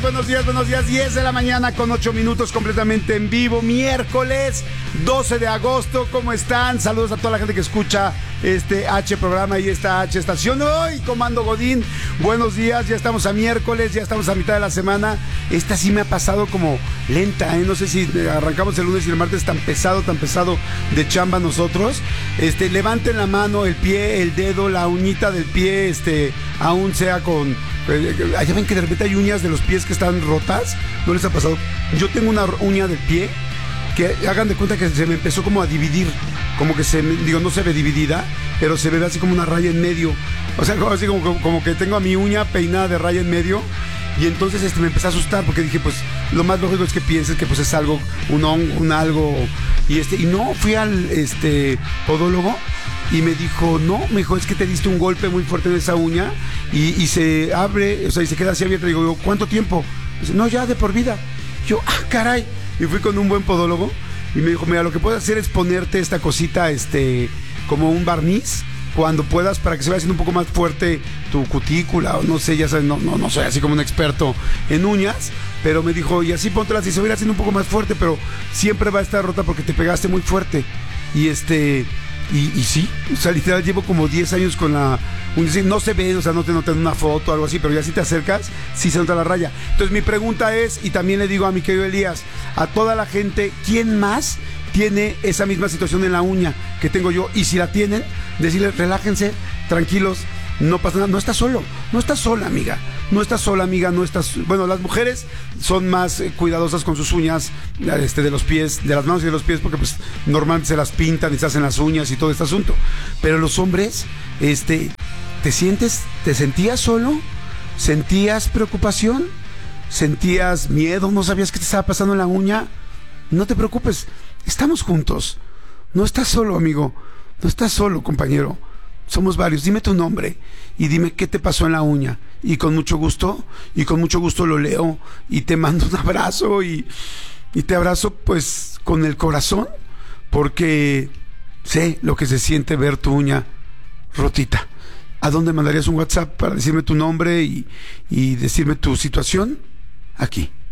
buenos días, 10 de la mañana con 8 minutos completamente en vivo, miércoles 12 de agosto, ¿cómo están? Saludos a toda la gente que escucha este H programa y esta H estación. Hoy, Comando Godín, buenos días, ya estamos a miércoles, ya estamos a mitad de la semana. Esta sí me ha pasado como lenta, no sé si arrancamos el lunes y el martes tan pesado de chamba nosotros. Levanten la mano, el pie, el dedo, la uñita del pie, aún sea con... Ya ven que de repente hay uñas de los pies que están rotas, ¿no les ha pasado? Yo tengo una uña del pie que hagan de cuenta que se me empezó como a dividir, como que no se ve dividida, pero se ve así como una raya en medio, o sea, así como que tengo a mi uña peinada de raya en medio. Y entonces me empecé a asustar porque dije, pues lo más lógico es que pienses que pues es algo, un hongo, un algo. Y no, fui al podólogo y me dijo, es que te diste un golpe muy fuerte en esa uña y se abre, o sea, y se queda así abierta. Y digo, ¿cuánto tiempo? Dice, no, ya de por vida. Yo, caray. Y fui con un buen podólogo y me dijo, mira, lo que puedes hacer es ponerte esta cosita, como un barniz, cuando puedas, para que se vaya haciendo un poco más fuerte tu cutícula, o no sé, ya sabes, no soy así como un experto en uñas, pero me dijo, y así póntelas y se va a ir haciendo un poco más fuerte, pero siempre va a estar rota porque te pegaste muy fuerte. Y y sí, o sea, literal llevo como 10 años con la uña, no se ve, o sea, no te notan una foto o algo así, pero ya si te acercas, sí se nota la raya. Entonces mi pregunta es, y también le digo a mi querido Elías, a toda la gente, ¿quién más tiene esa misma situación en la uña que tengo yo? Y si la tienen, decirles, relájense, tranquilos, no pasa nada, no estás solo, no estás sola, amiga, no estás sola, amiga, no estás... Bueno, las mujeres son más cuidadosas con sus uñas, de los pies, de las manos y de los pies, porque pues normalmente se las pintan y se hacen las uñas y todo este asunto. Pero los hombres, ¿te sentías solo? ¿Sentías preocupación? ¿Sentías miedo? ¿No sabías qué te estaba pasando en la uña? No te preocupes, estamos juntos. No estás solo, amigo. No estás solo, compañero. Somos varios. Dime tu nombre y dime qué te pasó en la uña. Y con mucho gusto lo leo y te mando un abrazo y te abrazo pues con el corazón, porque sé lo que se siente ver tu uña rotita. ¿A dónde mandarías un WhatsApp para decirme tu nombre y decirme tu situación? Aquí.